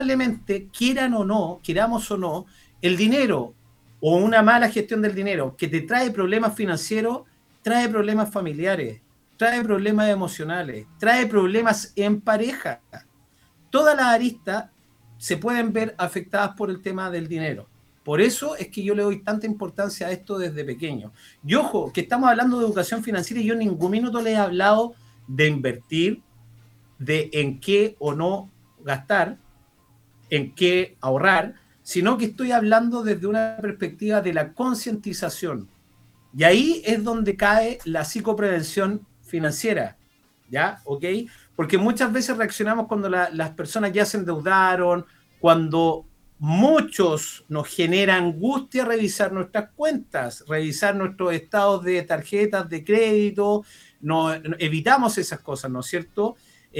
lamentablemente, queramos o no, el dinero o una mala gestión del dinero que te trae problemas financieros, trae problemas familiares, trae problemas emocionales, trae problemas en pareja. Todas las aristas se pueden ver afectadas por el tema del dinero. Por eso es que yo le doy tanta importancia a esto desde pequeño. Y ojo, que estamos hablando de educación financiera y yo en ningún minuto les he hablado de invertir, de en qué o no gastar, en qué ahorrar, sino que estoy hablando desde una perspectiva de la concientización. Y ahí es donde cae la psicoprevención financiera, ¿ya? ¿Ok? Porque muchas veces reaccionamos cuando las personas ya se endeudaron, cuando muchos nos genera angustia revisar nuestras cuentas, revisar nuestros estados de tarjetas de crédito, evitamos esas cosas, ¿no es cierto?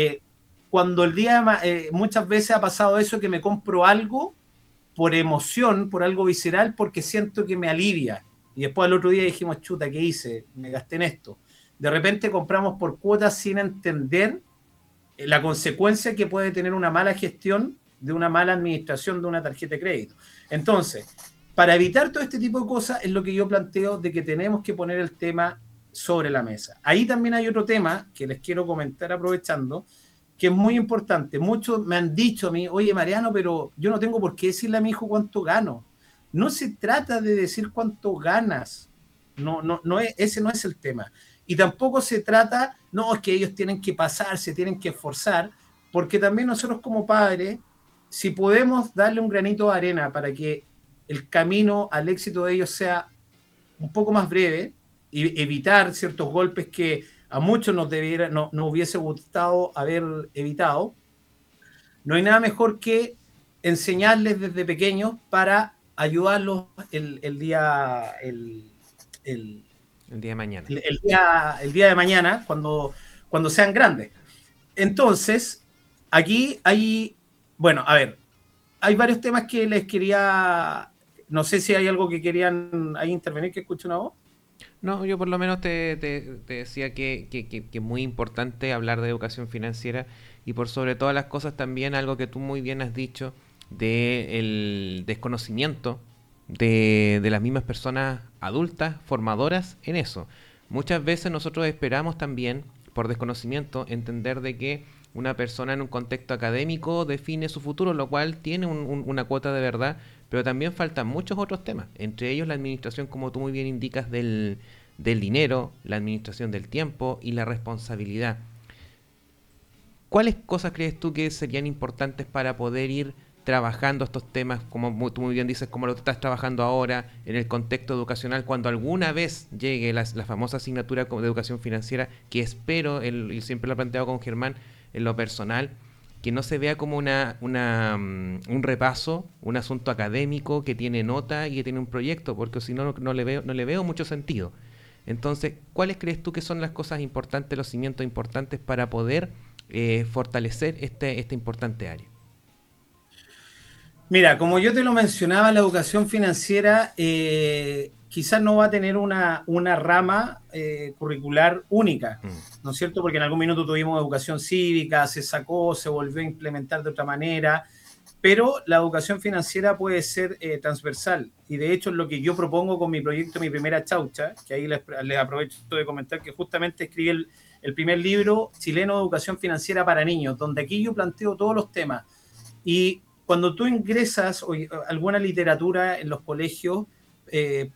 Cuando muchas veces ha pasado eso que me compro algo por emoción, por algo visceral, porque siento que me alivia. Y después al otro día dijimos, chuta, ¿qué hice? Me gasté en esto. De repente compramos por cuotas sin entender la consecuencia que puede tener una mala gestión de una mala administración de una tarjeta de crédito. Entonces, para evitar todo este tipo de cosas es lo que yo planteo de que tenemos que poner el tema sobre la mesa. Ahí también hay otro tema que les quiero comentar aprovechando, que es muy importante. Muchos me han dicho a mí, oye Mariano, pero yo no tengo por qué decirle a mi hijo cuánto gano. No se trata de decir cuánto ganas. Ese no es el tema. Y tampoco se trata, no, es que ellos tienen que pasarse, tienen que esforzar, porque también nosotros como padres, si podemos darle un granito de arena para que el camino al éxito de ellos sea un poco más breve y evitar ciertos golpes que a muchos nos hubiese gustado haber evitado, no hay nada mejor que enseñarles desde pequeños para ayudarlos el, El día de mañana. el día de mañana cuando sean grandes. Entonces, aquí hay, bueno, a ver, hay varios temas que les quería, no sé si hay algo que querían ahí intervenir, que escuche una voz. No, yo por lo menos te decía que es muy importante hablar de educación financiera y por sobre todas las cosas también algo que tú muy bien has dicho del desconocimiento de las mismas personas adultas, formadoras en eso. Muchas veces nosotros esperamos también, por desconocimiento, entender de que una persona en un contexto académico define su futuro, lo cual tiene una cuota de verdad, pero también faltan muchos otros temas, entre ellos la administración, como tú muy bien indicas, del dinero, la administración del tiempo y la responsabilidad. ¿Cuáles cosas crees tú que serían importantes para poder ir trabajando estos temas, como tú muy bien dices, como lo estás trabajando ahora en el contexto educacional, cuando alguna vez llegue la famosa asignatura de educación financiera, que espero, y siempre lo he planteado con Germán, en lo personal, que no se vea como un repaso, un asunto académico que tiene nota y que tiene un proyecto, porque si no, no le veo mucho sentido. Entonces, ¿cuáles crees tú que son las cosas importantes, los cimientos importantes para poder fortalecer este importante área? Mira, como yo te lo mencionaba, la educación financiera quizás no va a tener una rama curricular única, Mm. ¿no es cierto? Porque en algún minuto tuvimos educación cívica, se sacó, se volvió a implementar de otra manera, pero la educación financiera puede ser transversal. Y de hecho, lo que yo propongo con mi proyecto, mi primera chaucha, que ahí les aprovecho de comentar que justamente escribí el primer libro chileno de educación financiera para niños, donde aquí yo planteo todos los temas. Y cuando tú ingresas alguna literatura en los colegios, eh,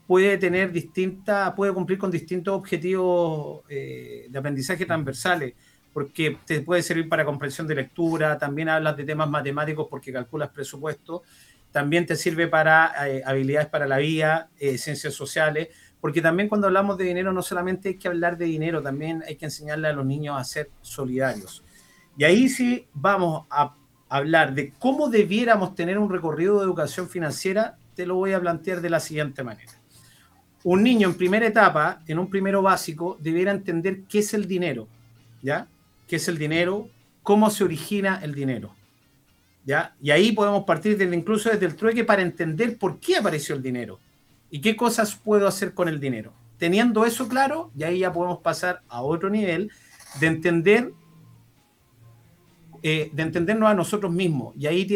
puede cumplir con distintos objetivos de aprendizaje transversales, porque te puede servir para comprensión de lectura, también hablas de temas matemáticos porque calculas presupuesto, también te sirve para habilidades para la vida, ciencias sociales, porque también cuando hablamos de dinero no solamente hay que hablar de dinero, también hay que enseñarle a los niños a ser solidarios. Y ahí sí vamos a hablar de cómo debiéramos tener un recorrido de educación financiera, te lo voy a plantear de la siguiente manera. Un niño en primera etapa, en un primero básico, debiera entender qué es el dinero, ¿ya? ¿Qué es el dinero? ¿Cómo se origina el dinero? ¿Ya? Y ahí podemos partir incluso desde el trueque para entender por qué apareció el dinero y qué cosas puedo hacer con el dinero. Teniendo eso claro, y ahí ya podemos pasar a otro nivel de entender de entendernos a nosotros mismos. Y ahí